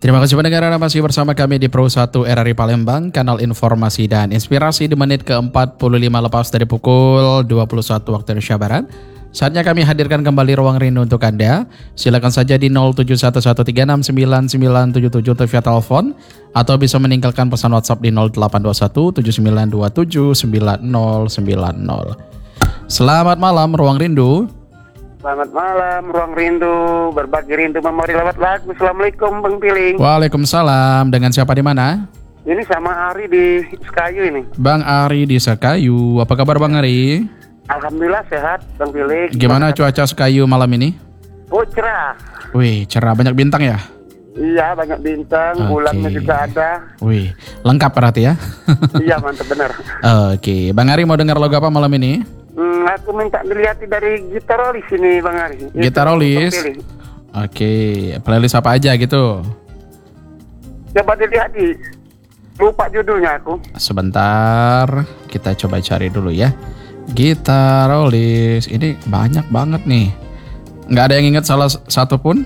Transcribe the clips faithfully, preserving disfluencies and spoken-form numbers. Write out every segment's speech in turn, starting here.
Terima kasih pendengar, Anda masih bersama kami di Pro satu R R I Palembang, kanal informasi dan inspirasi di menit ke empat puluh lima lepas dari pukul dua puluh satu waktu Indonesia Barat. Saatnya kami hadirkan kembali Ruang Rindu untuk Anda. Silakan saja di nol tujuh satu satu tiga enam sembilan sembilan tujuh tujuh via telepon atau bisa meninggalkan pesan WhatsApp di nol delapan dua satu tujuh sembilan dua tujuh sembilan nol sembilan nol. Selamat malam Ruang Rindu. Selamat malam, Ruang Rindu, berbagi rindu memori lewat lagu. Assalamualaikum, Bang Piling. Waalaikumsalam. Dengan siapa di mana? Ini sama Ari di Sekayu ini. Bang Ari di Sekayu. Apa kabar Bang Ari? Alhamdulillah sehat, Bang Piling. Gimana cuaca Sekayu malam ini? Oh, cerah. Wih, cerah, banyak bintang ya? Iya, banyak bintang, Oke. bulannya juga ada. Wih, lengkap berarti ya? Iya, mantap benar. Oke, Bang Ari mau dengar lagu apa malam ini? Hmm, aku minta dilihat dari Gitarolis ini, Bang Ari. Gitarolis? Oke, playlist apa aja gitu? Coba dilihat di, lupa judulnya aku. Sebentar, kita coba cari dulu ya. Gitarolis, ini banyak banget nih. Nggak ada yang ingat salah satu pun?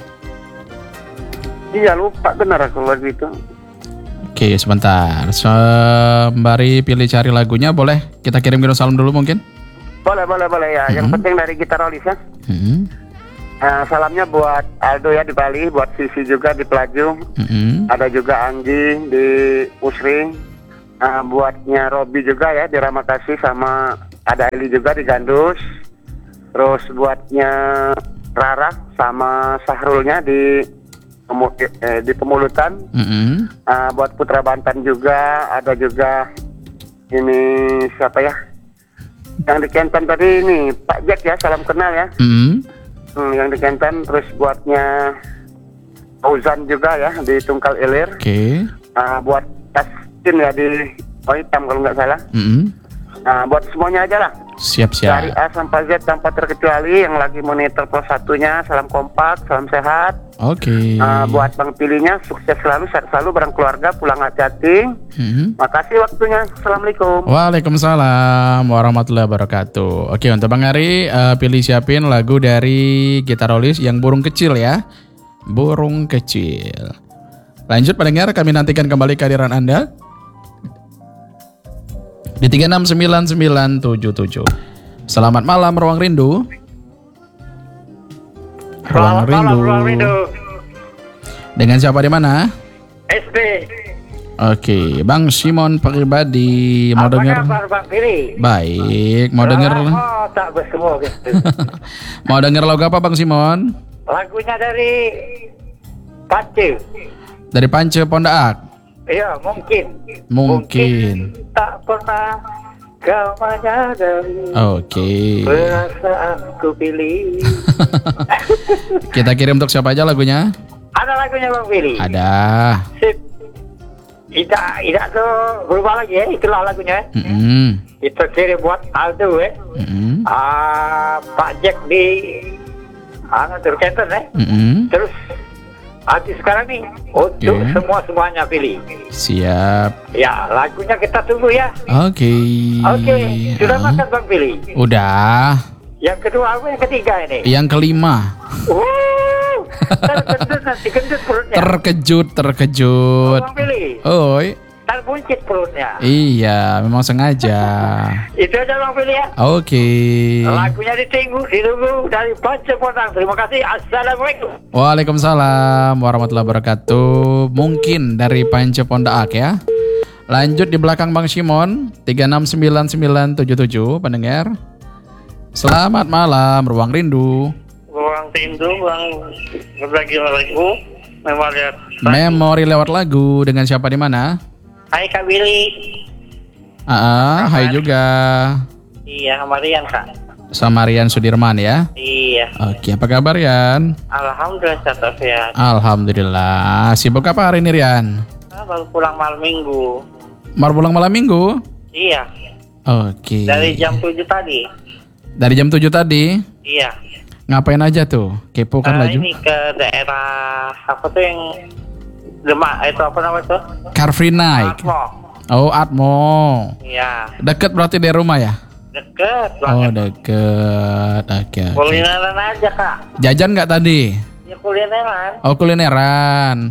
Iya, lupa benar aku lagu itu. Oke, sebentar. Sembari pilih cari lagunya, boleh kita kirim kirim salam dulu mungkin? Boleh, boleh, boleh ya. Mm-hmm. Yang penting dari Gitarolis ya. Mm-hmm. Uh, salamnya buat Aldo ya di Bali, buat Sisi juga di Pelaju, Mm-hmm. ada juga Anggi di Usri, uh, buatnya Robi juga ya di Ramakasih, sama ada Eli juga di Gandus, terus buatnya Rara sama Sahrulnya di eh, di Pemulutan, Mm-hmm. uh, buat Putra Banten juga, ada juga ini siapa ya? Yang di Kenten tadi ini Pak Jack ya, salam kenal ya. Mm-hmm. Hmm, yang di Kenten, terus buatnya Fauzan juga ya di Tungkal Ilir. Oke. Okay. Uh, buat Taskin ya di Oitam kalau nggak salah. Mm-hmm. Nah, buat semuanya aja lah. Siap-siap. Dari A sampai Z tanpa terkecuali, yang lagi monitor pos satunya, salam kompak, salam sehat. Oke. Okay. Uh, buat Bang Pilihnya, sukses selalu, sehat selalu, bareng keluarga, pulang hati-hati. Mm-hmm. Makasih waktunya. Assalamualaikum. Waalaikumsalam warahmatullahi wabarakatuh. Oke, untuk Bang Ari, uh, pilih siapin lagu dari Gitarolis yang burung kecil ya. Burung kecil. Lanjut pendengar, kami nantikan kembali kehadiran Anda di tiga enam sembilan sembilan tujuh tujuh. Selamat malam Ruang Rindu. Ruang Selamat Rindu. malam, Ruang Rindu. Dengan siapa di mana? S D. Oke, Bang Simon pribadi mau Apa dengar? kabar Bang Piri? Baik, mau dengar? Oh, tak bersemua gitu. Mau dengar lagu apa Bang Simon? Lagunya dari Pace. Dari Pance Pondaak. Iya, mungkin. Mungkin. tak pernah kau menyadari. Oke. Perasaanku pilih. Kita kirim untuk siapa aja lagunya? Ada lagunya Bang Piri. Ada. Sip. Tidak, tidak tuh berubah lagi ya. Itulah lagunya. Mm-mm. Itu kirim buat Aldo ya. Mm-mm. Ah, Pak Jack di Anu Turkenten ya. Mm-mm. Terus artis sekarang nih untuk Oke. semua-semuanya pilih. Siap. Ya, lagunya kita tunggu ya. Oke. Oke, sudah Ah. makan Bang Pilih. Udah. Yang kedua apa yang ketiga ini? Yang kelima. Wuh, terkejut nanti gendut perutnya. Terkejut, terkejut. Bang Pilih, Oi. terbuncit perutnya. Iya, memang sengaja. Itu aja Bang Pilih ya. Oke. Lagunya ditunggu, ditunggu dari Pance Pondaak. Terima kasih. Assalamualaikum. Waalaikumsalam warahmatullahi wabarakatuh. Mungkin dari Pance Pondaak ya. Lanjut di belakang Bang Simon tiga enam sembilan sembilan tujuh tujuh pendengar. Selamat malam Ruang Rindu. Ruang Rindu, Bang berbagi lagu. Memori. Memori lewat lagu dengan siapa di mana? Hai Kak Willy. Ah, hai juga. Iya, Marian Kak. Sama Rian Sudirman ya. Iya. Oke, apa kabar Rian? Alhamdulillah sehat sehat. Alhamdulillah. Sibuk apa hari ini Rian? Ah, baru pulang malam minggu. Mau pulang malam minggu? Iya. Oke. Dari jam tujuh tadi. Dari jam tujuh tadi? Iya. Ngapain aja tuh? Kepo kan Ah, laju? ini ke daerah apa tuh yang Demak itu apa namanya tuh? Car Free Night. Atmo. Oh, Atmo. Iya. Deket berarti dari rumah ya? Deket Oh, banget. deket. Oke, oke. Kulineran aja Kak. Jajan nggak tadi? Ya kulineran. Oh, kulineran.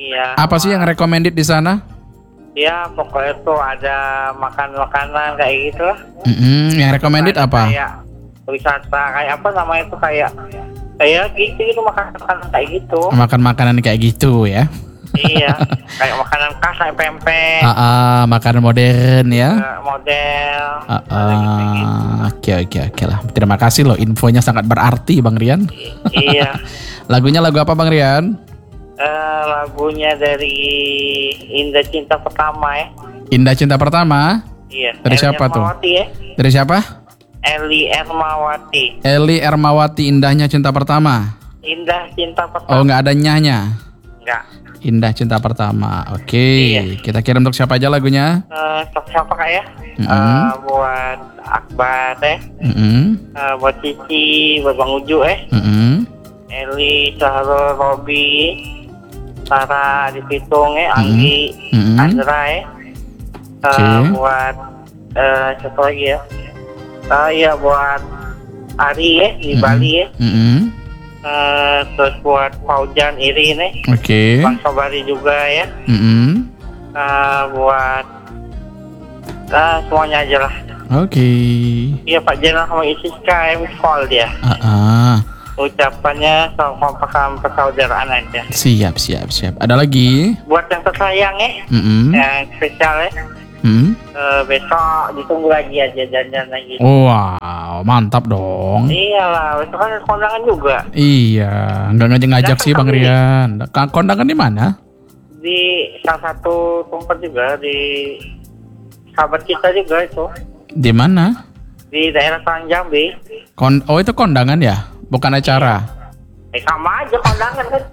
Iya. Apa sih yang recommended di sana? Ya pokoknya tuh ada makan makanan kayak gitu lah. Mm-mm, yang recommended apa? Kayak wisata kayak apa namanya itu kayak kayak gitu gitu makan makanan kayak gitu. Makan makanan kayak gitu ya? Iya. Kayak makanan khas kayak pempek. Ah, ah, makanan modern ya? eh, Model. Ah, ah, oke oke oke lah. Terima kasih loh, infonya sangat berarti Bang Rian. Iya. Lagunya lagu apa Bang Rian? Eh, lagunya dari Indah Cinta Pertama ya. Indah Cinta Pertama. Iya. Dari Eli siapa tuh? Ermawati ya. Dari siapa? Eli Ermawati. Eli Ermawati, Indahnya Cinta Pertama. Indah Cinta Pertama. Oh, nggak ada nyahnya. Enggak. Indah Cinta Pertama. Oke, Iya. kita kirim untuk siapa aja lagunya? Eh, untuk siapa kak ya? Mm-mm. Eh, buat Akbar ya. Mm-mm. Eh, buat Cici, buat Bang Uju eh. Mm-mm. Eli, Syahrul, Robi, Sarah di Pitung ya, Anggi, Mm-mm. Andra ya. Eh, Oke. buat eh siapa lagi ya? Ah iya buat Ari ya di Mm-mm. Bali ya. Mm-mm. Eh, terus buat Faujan Iri nih, Oke. Bang Sobari juga ya. Mm-mm. Eh, buat ah semuanya aja lah. Oke. Iya Pak Jenderal sama Isiska ya, miss call dia. Ah, ah. Ucapannya soal kompakan persaudaraan aja. Siap, siap, siap. Ada lagi? Buat yang tersayang ya, Mm-mm. yang spesial ya. Mm. Eh, besok ditunggu lagi aja janjian lagi. Wow, mantap dong. Iyalah, besok kan ada kondangan juga Iya, nggak ngajak-ngajak Datang sih Bang kami. Rian. Ka- Kondangan di mana? di salah satu tempat juga di sahabat kita juga itu Di mana? di daerah Talang Jambi. Kon- oh itu kondangan ya, bukan acara. Eh sama aja kondangan kan,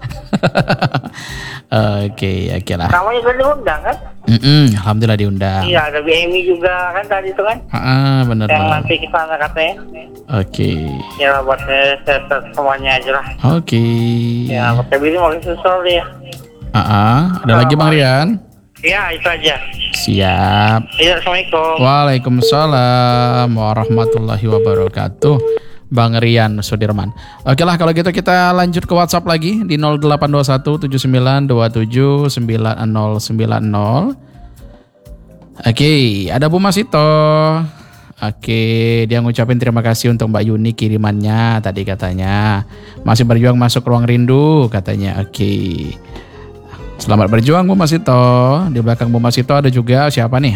Oke, oke lah. namanya kan diundang kan. Mm-mm, Alhamdulillah diundang. Iya ada B M I juga kan tadi itu kan, Ah, bener yang banget. nanti kesana katanya. Oke, Ya lah, buat saya, saya semuanya aja lah. oke. Ya pakai bini mau susul dia. Ah, ah. Ada lagi Bang Rian? Ya itu aja. Siap. Iya assalamualaikum. Waalaikumsalam warahmatullahi wabarakatuh. Bang Rian Sudirman. Oke lah kalau gitu kita lanjut ke WhatsApp lagi di nol delapan dua satu tujuh sembilan dua tujuh sembilan nol sembilan nol. Oke, ada Bu Masito. Oke, dia ngucapin terima kasih untuk Mbak Yuni kirimannya tadi katanya. Masih berjuang masuk ruang rindu katanya. Oke. Selamat berjuang Bu Masito. Di belakang Bu Masito ada juga siapa nih?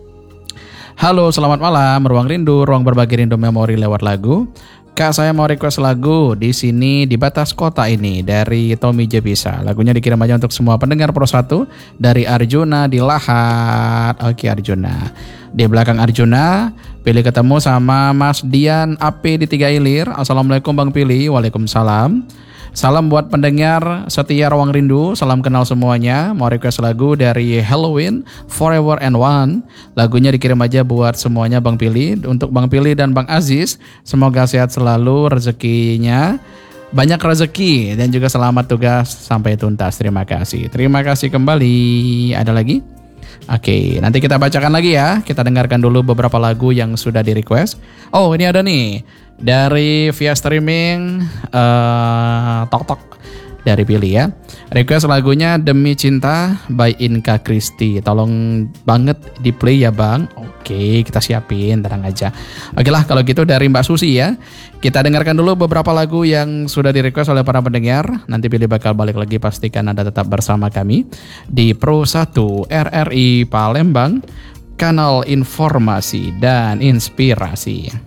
Halo, selamat malam. Ruang Rindu, ruang berbagi rindu memori lewat lagu. Kak, saya mau request lagu di sini di batas kota ini dari Tommy Jebisa. Lagunya dikirim aja untuk semua pendengar Pro satu dari Arjuna di Lahat. Oke Arjuna. Di belakang Arjuna, Pilih ketemu sama Mas Dian A P di Tiga Ilir. Assalamualaikum Bang Pilih. Waalaikumsalam. Salam buat pendengar setia Ruang Rindu, salam kenal semuanya. Mau request lagu dari Halloween, Forever and One. Lagunya dikirim aja buat semuanya Bang Pilih. Untuk Bang Pilih dan Bang Aziz, semoga sehat selalu, rezekinya banyak rezeki dan juga selamat tugas sampai tuntas. Terima kasih. Terima kasih kembali. Ada lagi? Oke, nanti kita bacakan lagi ya. Kita dengarkan dulu beberapa lagu yang sudah di request. Oh, ini ada nih. Dari via streaming uh, Tok Tok dari Pilih ya. Request lagunya Demi Cinta by Inka Kristi. Tolong banget di play ya Bang. Oke, kita siapin, tenang aja. Oke lah kalau gitu dari Mbak Susi ya. Kita dengarkan dulu beberapa lagu yang sudah di request oleh para pendengar. Nanti Pilih bakal balik lagi, pastikan Anda tetap bersama kami di Pro satu R R I Palembang, kanal informasi dan inspirasi.